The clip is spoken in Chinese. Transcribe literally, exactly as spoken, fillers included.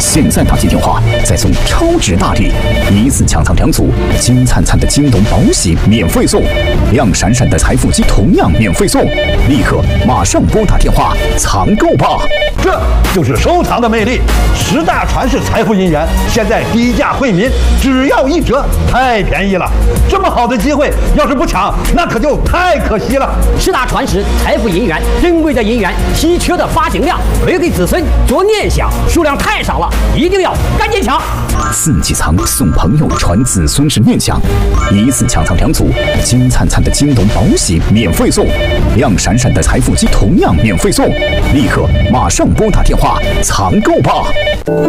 现在打进电话再送超值大礼，一次抢藏两组金灿灿的京东保险免费送，亮闪闪的财富机同样免费送，立刻马上拨打电话藏购吧！ 这就是收藏的魅力，十大传世财富银元现在低价惠民，只要一折，太便宜了！这么好的机会，要是不抢，那可就太可惜了。 十大传世财富银元，珍贵的银元，稀缺的发行量，留给子孙做念想，数量太少了，一定要赶紧抢！ 四季藏送朋友传子孙是念想，一次抢藏两组金灿灿的京东保险免费送，亮闪闪的财富机同样免费送，立刻马上拨打电话藏购吧！